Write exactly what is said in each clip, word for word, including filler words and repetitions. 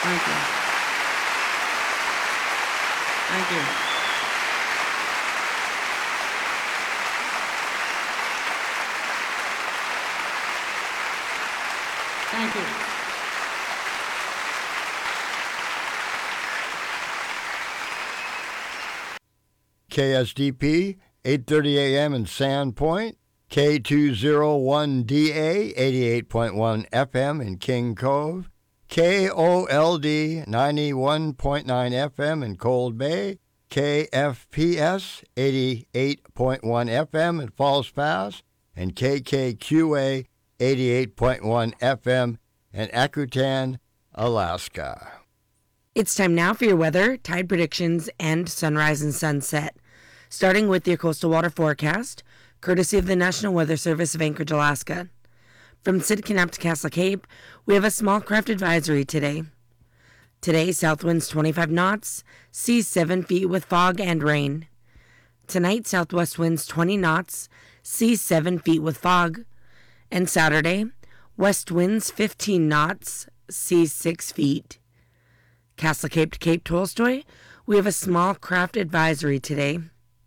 Thank you. Thank you. Thank you. K S D P, eight thirty a.m. in Sandpoint, K two oh one D A, eighty-eight point one F M in King Cove, K O L D, ninety-one point nine F M in Cold Bay, K F P S, eighty-eight point one F M in Falls Pass, and K K Q A, eighty-eight point one F M in Akutan, Alaska. It's time now for your weather, tide predictions, and sunrise and sunset. Starting with your coastal water forecast, courtesy of the National Weather Service of Anchorage, Alaska. From Sitka to Castle Cape, we have a small craft advisory today. Today, south winds twenty-five knots, seas seven feet with fog and rain. Tonight, southwest winds twenty knots, seas seven feet with fog. And Saturday, west winds fifteen knots, seas six feet. Castle Cape to Cape Tolstoy, we have a small craft advisory today.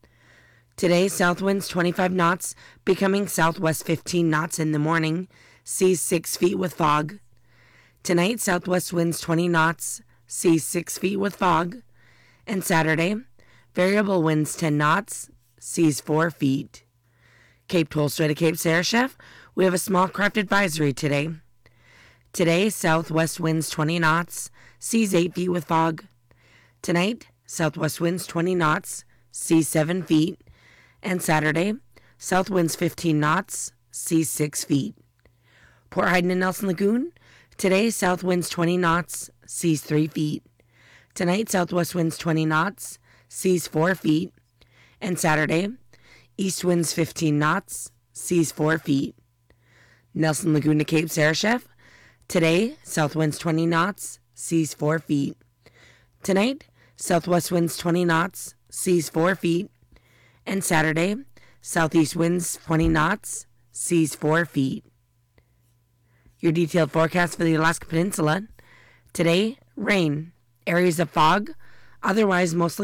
Today, south winds twenty-five knots, becoming southwest fifteen knots in the morning, seas six feet with fog. Tonight, southwest winds twenty knots, seas six feet with fog. And Saturday, variable winds ten knots, seas four feet. Cape Tolstoy to Cape Sarashef, we have a small craft advisory today. Today, southwest winds twenty knots, seas eight feet with fog. Tonight, southwest winds twenty knots, seas seven feet. And Saturday, south winds fifteen knots, seas six feet. Port Hayden and Nelson Lagoon, today, south winds twenty knots, seas three feet. Tonight, southwest winds twenty knots, seas four feet. And Saturday, east winds fifteen knots, seas four feet. Nelson Lagoon to Cape Sarashef, today, south winds twenty knots, seas four feet. Tonight, southwest winds twenty knots, seas four feet. And Saturday, southeast winds twenty knots, seas four feet. Your detailed forecast for the Alaska Peninsula. Today, rain, areas of fog, otherwise mostly